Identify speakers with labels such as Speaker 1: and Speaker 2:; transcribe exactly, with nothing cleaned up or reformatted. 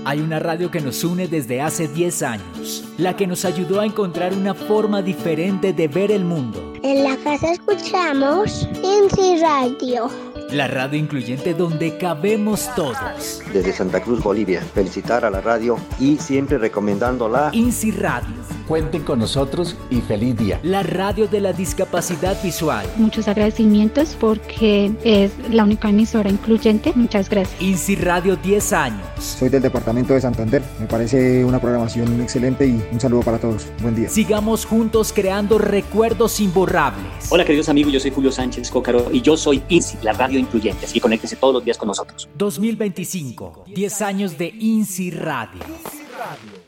Speaker 1: Hay una radio que nos une desde hace diez años, la que nos ayudó a encontrar una forma diferente de ver el mundo.
Speaker 2: En la casa escuchamos INSI Radio.
Speaker 1: La radio incluyente donde cabemos todos.
Speaker 3: Desde Santa Cruz, Bolivia, felicitar a la radio y siempre recomendándola.
Speaker 1: INSI Radio.
Speaker 4: Cuenten con nosotros y feliz día.
Speaker 1: La radio de la discapacidad visual.
Speaker 5: Muchos agradecimientos porque es la única emisora incluyente. Muchas gracias.
Speaker 1: INSI Radio diez años.
Speaker 6: Soy del departamento de Santander. Me parece una programación excelente y un saludo para todos. Buen día.
Speaker 1: Sigamos juntos creando recuerdos imborrables.
Speaker 7: Hola queridos amigos, yo soy Julio Sánchez Cócaro y yo soy INSI, la radio incluyente. Así que conéctese todos los días con nosotros.
Speaker 1: dos mil veinticinco, diez años de INSI Radio. INSI Radio.